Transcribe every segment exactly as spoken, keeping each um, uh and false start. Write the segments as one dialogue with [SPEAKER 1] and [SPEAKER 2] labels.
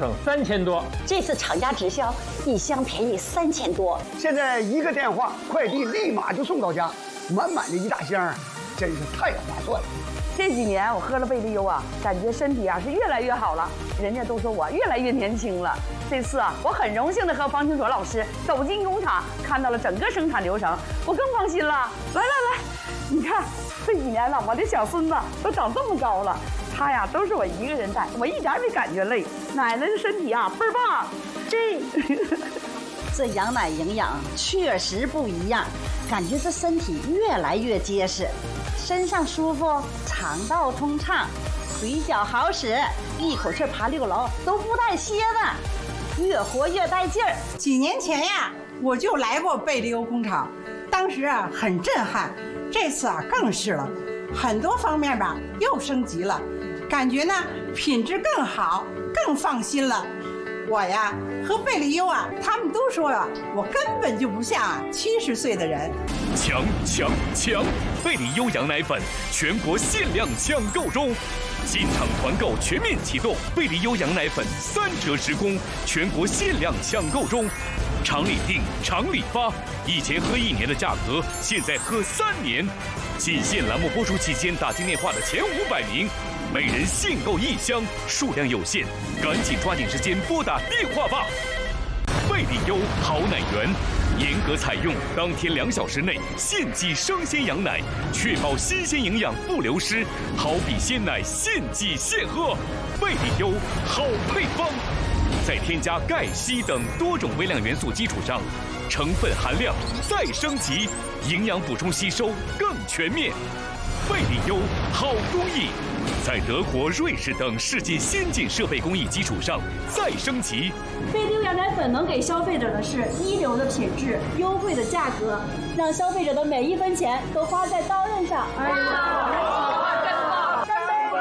[SPEAKER 1] 省三千多。
[SPEAKER 2] 这次厂家直销，一箱便宜三千多。
[SPEAKER 3] 现在一个电话，快递立马就送到家，满满的一大箱，真是太划算了。
[SPEAKER 4] 这几年我喝了贝利优啊，感觉身体啊是越来越好了，人家都说我越来越年轻了。这次啊，我很荣幸的和方清卓老师走进工厂，看到了整个生产流程，我更放心了。来来来，你看这几年了，我的小孙子都长这么高了，他呀都是我一个人带，我一点没感觉累。奶奶的身体啊倍儿棒。这
[SPEAKER 2] 这羊奶营养确实不一样，感觉这身体越来越结实，身上舒服，肠道通畅，腿脚好使，一口气爬六楼都不带歇的，越活越带劲儿。
[SPEAKER 5] 几年前呀，我就来过贝利优工厂，当时啊很震撼，这次啊更是了，很多方面吧又升级了，感觉呢品质更好，更放心了。我呀和贝利优啊，他们都说啊，我根本就不像啊七十岁的人。
[SPEAKER 6] 强强强！贝利优羊奶粉全国限量抢购中，进场团购全面启动，贝利优羊奶粉三折直供，全国限量抢购中，厂里订，厂里发，以前喝一年的价格，现在喝三年。仅限栏目播出期间打进电话的前五百名，每人限购一箱，数量有限，赶紧抓紧时间拨打电话吧。贝利优好奶源，严格采用当天两小时内现挤生鲜羊奶，确保新鲜营养不流失，好比鲜奶现挤现喝。贝利优好配方，在添加钙、硒等多种微量元素基础上，成分含量再升级，营养补充吸收更全面。贝利优好工艺，在德国、瑞士等世界先进设备工艺基础上再升级。
[SPEAKER 7] 贝利优羊奶粉能给消费者的是一流的品质、优惠的价格，让消费者的每一分钱都花在刀刃上。哎呀，干杯！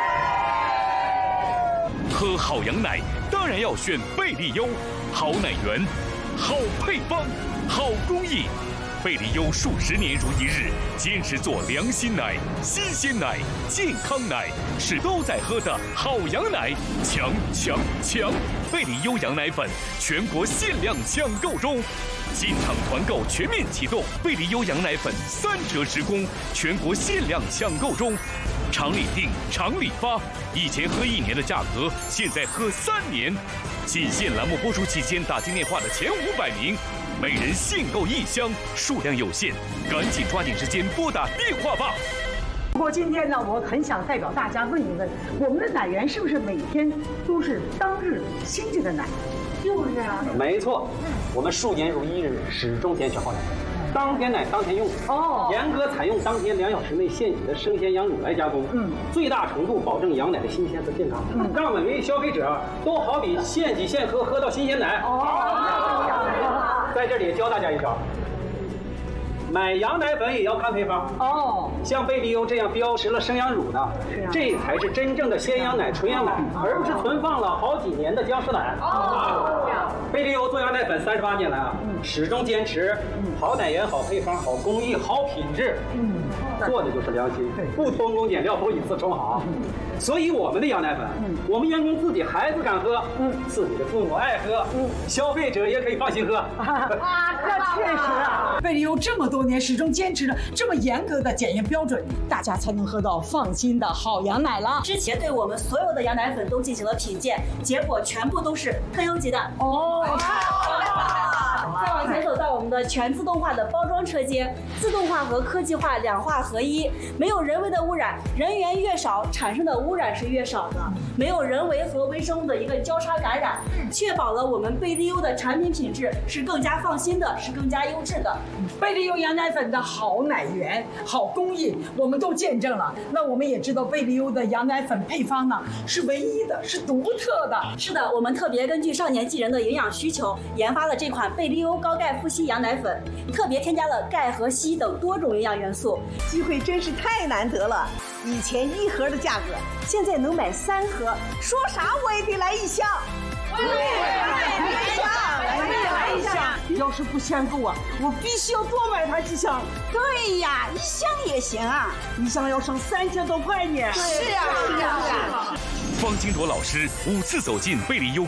[SPEAKER 6] 喝好羊奶当然要选贝利优，好奶源，好配方，好工艺。贝利优数十年如一日，坚持做良心奶、新鲜奶、健康奶，是都在喝的好羊奶。强强强！贝利优羊奶粉全国限量抢购中，进场团购全面启动，贝利优羊奶粉三折直供，全国限量抢购中，厂里订，厂里发，以前喝一年的价格，现在喝三年。仅限栏目播出期间打进电话的前五百名，每人限购一箱，数量有限，赶紧抓紧时间拨打电话吧。
[SPEAKER 4] 不过今天呢，我很想代表大家问一问，我们的奶源是不是每天都是当日新鲜的奶？
[SPEAKER 7] 就是啊，
[SPEAKER 8] 没错，我们数年如一日，始终坚持好奶，当天奶当天用。哦，严格采用当天两小时内现挤的生鲜羊乳来加工，嗯，最大程度保证羊奶的新鲜和健康，嗯，让每位消费者都好比现挤现喝，喝到新鲜奶。哦，在这里教大家一招。买羊奶粉也要看配方哦，像贝利优这样标识了生羊乳的，啊、这才是真正的鲜羊奶、纯羊奶，而不是存放了好几年的僵尸奶。哦，贝利优做羊奶粉三十八年来啊，嗯、始终坚持好奶源、好配方、好工艺、好品质，嗯，做的就是良心，不偷工减料，不以次充好。嗯、所以我们的羊奶粉，嗯、我们员工自己孩子敢喝，嗯，自己的父母爱喝，嗯，消费者也可以放心喝。
[SPEAKER 4] 啊，那确实啊，贝利优这么多。多年始终坚持着这么严格的检验标准，大家才能喝到放心的好羊奶了。
[SPEAKER 7] 之前对我们所有的羊奶粉都进行了品鉴，结果全部都是特优级的。哦，太好了！再往前走到我们的全自动化的包装车间，自动化和科技化两化合一，没有人为的污染，人员越少，产生的污染是越少的，没有人为和微生物的一个交叉感染，确保了我们贝利优的产品品质是更加放心的，是更加优质的。
[SPEAKER 4] 贝利优羊奶粉的好奶源、好工艺，我们都见证了。那我们也知道贝利优的羊奶粉配方呢是唯一的，是独特的。
[SPEAKER 7] 是的，我们特别根据少年纪人的营养需求，研发了这款贝利优高钙富硒羊奶粉，特别添加了钙和硒等多种营养元素。
[SPEAKER 2] 机会真是太难得了，以前一盒的价格，现在能买三盒，说啥我也得来一箱。我也来一箱，我也来一箱。
[SPEAKER 4] 要是不嫌够啊，我必须要多买它几箱。
[SPEAKER 2] 对呀，一箱也行啊，
[SPEAKER 4] 一箱要省三千多块呢。
[SPEAKER 2] 是呀，是呀，是呀。
[SPEAKER 6] 方金卓老师五次走进贝利优